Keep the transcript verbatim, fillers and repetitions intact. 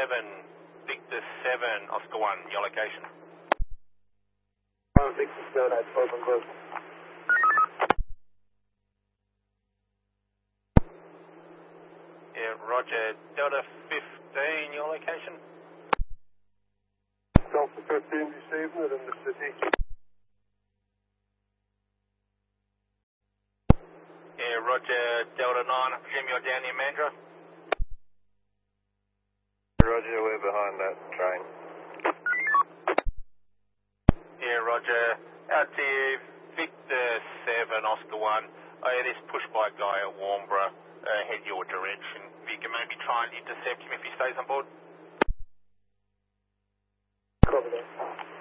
seven, Victor seven, Oscar one, your location. Uh, Victor seven, that's open book. Yeah, roger. Delta fifteen, your location. Delta fifteen receiving it in the city. Yeah, roger. Delta nine, I presume you're down near Mandurah. Roger, we're behind that train. Yeah, roger. Out to you, Victor seven, Oscar one. Oh, yeah, this push by guy at Warnbro. Uh, head your direction. If you can maybe try and intercept him if he stays on board. Copy that.